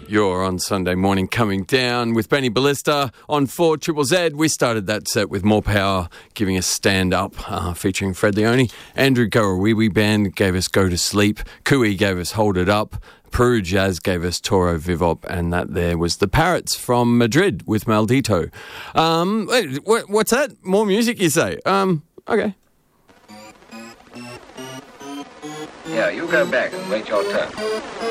You're on Sunday morning coming down with Benny Ballista on 4 Triple Z. We started that set with More Power giving us Stand Up, featuring Fred Leone. Andrew Garawiwi Band gave us Go to Sleep. Kui gave us Hold It Up. Peru Jazz gave us Toro Vivop, and that there was the Parrots from Madrid with Maldito. What's that? More music, you say? Okay. Yeah, you go back and wait your turn.